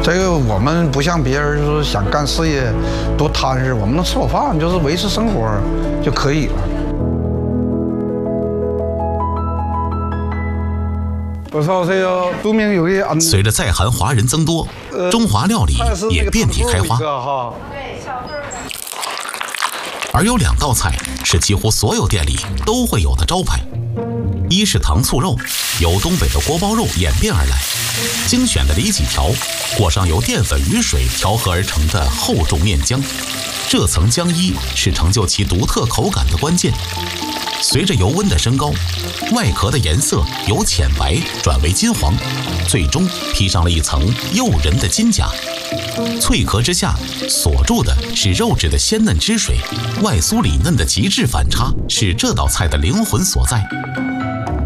这个我们不像别人说想干事业多贪实，我们能吃饱饭，就是维持生活就可以了。我说这个都明有个随着在韩华人增多，中华料理也遍地开花。而有2道菜是几乎所有店里都会有的招牌，一是糖醋肉，由东北的锅包肉演变而来，精选的里脊条裹上由淀粉与水调和而成的厚重面浆，这层浆衣是成就其独特口感的关键。随着油温的升高，外壳的颜色由浅白转为金黄，最终披上了一层诱人的金甲。脆壳之下锁住的是肉质的鲜嫩汁水，外酥里嫩的极致反差是这道菜的灵魂所在。